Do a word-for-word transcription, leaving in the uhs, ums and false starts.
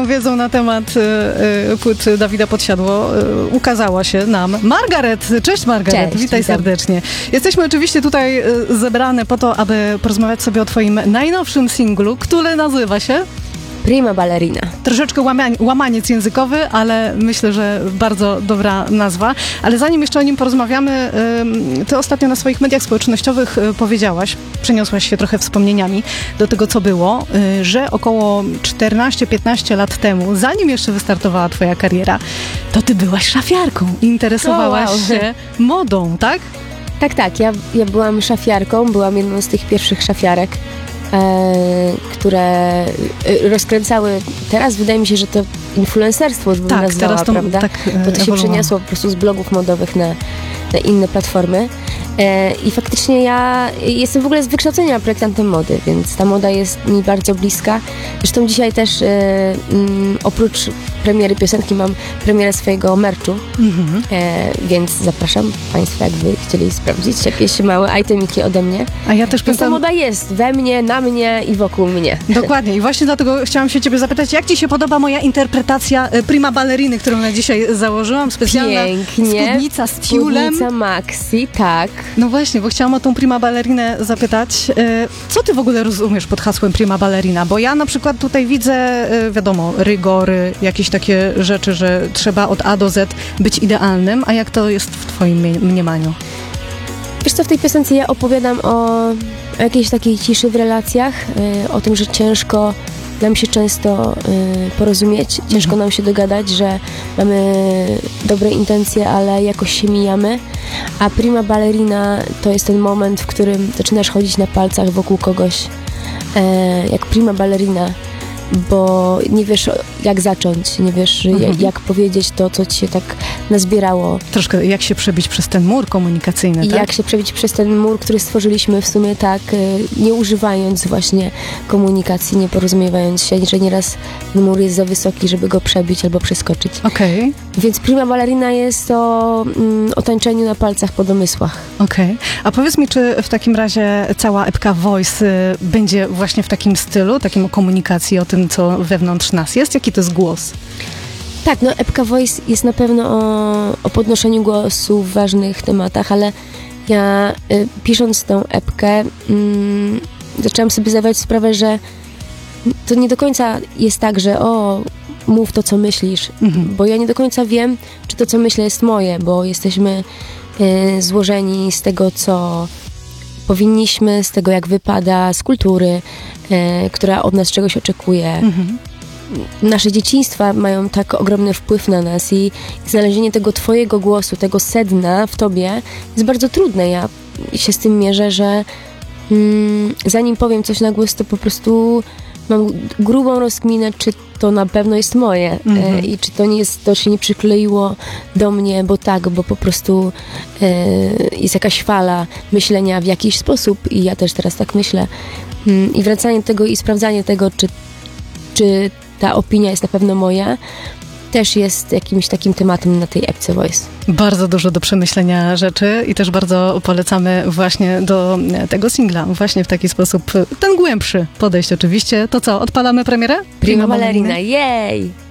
wiedzą na temat y, y, płyt Dawida Podsiadło, y, ukazała się nam Margaret. Cześć Margaret, Cześć, witaj witam. serdecznie. Jesteśmy oczywiście tutaj y, zebrane po to, aby porozmawiać sobie o twoim najnowszym singlu, który nazywa się... Prima Ballerina. Troszeczkę łamanie, łamaniec językowy, ale myślę, że bardzo dobra nazwa. Ale zanim jeszcze o nim porozmawiamy, y, ty ostatnio na swoich mediach społecznościowych y, powiedziałaś, przeniosłaś się trochę wspomnieniami do tego, co było, y, że około czternaście piętnaście lat temu, zanim jeszcze wystartowała twoja kariera, to ty byłaś szafiarką. Interesowałaś O, wow. się modą, tak? Tak, tak. Ja, ja byłam szafiarką, byłam jedną z tych pierwszych szafiarek, e, które e, rozkręcały. Teraz wydaje mi się, że to influencerstwo bym Tak, nazwała, teraz to prawda? tak e, Bo to się ewoluowało. przeniosło po prostu z blogów modowych na, na inne platformy. E, I faktycznie ja jestem w ogóle z wykształcenia projektantem mody, więc ta moda jest mi bardzo bliska. Zresztą dzisiaj też e, m, oprócz premiery piosenki mam premierę swojego merchu, Mhm. e, więc zapraszam Państwa, jakby chcieli sprawdzić jakieś małe itemiki ode mnie. A ja też Więc ta pytam... moda jest we mnie, na mnie i wokół mnie. Dokładnie. I właśnie dlatego chciałam się ciebie zapytać, jak ci się podoba moja interpretacja e, Prima Balleriny, którą na dzisiaj założyłam? Specjalna Pięknie. spódnica z tiulem. Spódnica maxi, tak. No właśnie, bo chciałam o tą Prima Ballerinę zapytać. E, co ty w ogóle rozumiesz pod hasłem Prima Ballerina? Bo ja na przykład tutaj widzę, e, wiadomo, rygory, jakieś takie rzeczy, że trzeba od A do Z być idealnym. A jak to jest w twoim mie- mniemaniu? Wiesz co, w tej piosence ja opowiadam o, o jakiejś takiej ciszy w relacjach, y, o tym, że ciężko nam się często y, porozumieć, ciężko nam się dogadać, że mamy dobre intencje, ale jakoś się mijamy, a Prima Ballerina to jest ten moment, w którym zaczynasz chodzić na palcach wokół kogoś, e, jak Prima Ballerina, bo nie wiesz jak zacząć, nie wiesz Mhm. jak, jak powiedzieć to, co ci się tak nazbierało. Troszkę jak się przebić przez ten mur komunikacyjny, I tak? jak się przebić przez ten mur, który stworzyliśmy w sumie tak, y, nie używając właśnie komunikacji, nie porozumiewając się, że nieraz ten mur jest za wysoki, żeby go przebić albo przeskoczyć. Okej, Więc Prima Ballerina jest o, mm, o tańczeniu na palcach po domysłach. okej. A powiedz mi, czy w takim razie cała epka Voice y, będzie właśnie w takim stylu, takim o komunikacji, o tym, co wewnątrz nas jest? Jaki to jest głos? Tak, no epka Voice jest na pewno o, o podnoszeniu głosu w ważnych tematach, ale ja y, pisząc tą epkę mm, zaczęłam sobie zdawać sprawę, że to nie do końca jest tak, że o, mów to, co myślisz, Mhm. bo ja nie do końca wiem, czy to, co myślę, jest moje, bo jesteśmy y, złożeni z tego, co powinniśmy, z tego, jak wypada, z kultury, y, która od nas czegoś oczekuje. Mhm. Nasze dzieciństwa mają tak ogromny wpływ na nas i znalezienie tego twojego głosu, tego sedna w tobie jest bardzo trudne. Ja się z tym mierzę, że mm, zanim powiem coś na głos, to po prostu mam grubą rozkminę, czy to na pewno jest moje Mhm. e, i czy to nie jest, to się nie przykleiło do mnie, bo tak, bo po prostu e, jest jakaś fala myślenia w jakiś sposób i ja też teraz tak myślę. Mm, I wracanie do tego i sprawdzanie tego, czy, czy ta opinia jest na pewno moja, też jest jakimś takim tematem na tej epce Voice. Bardzo dużo do przemyślenia rzeczy i też bardzo polecamy właśnie do tego singla, właśnie w taki sposób, ten głębszy podejść oczywiście. To co, odpalamy premierę? Prima Ballerina, jej!